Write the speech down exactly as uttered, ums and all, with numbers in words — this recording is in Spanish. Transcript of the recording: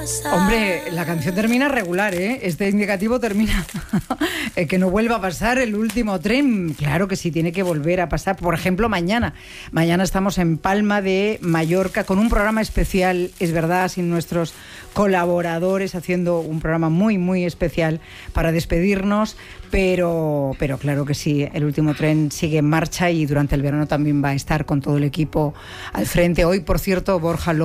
Hombre, la canción termina regular, ¿eh? Este indicativo termina que no vuelva a pasar el último tren. Claro que sí, tiene que volver a pasar. Por ejemplo, mañana. Mañana estamos en Palma de Mallorca con un programa especial, es verdad, sin nuestros colaboradores, haciendo un programa muy, muy especial para despedirnos. Pero, pero claro que sí, el último tren sigue en marcha y durante el verano también va a estar con todo el equipo al frente. Hoy, por cierto, Borja López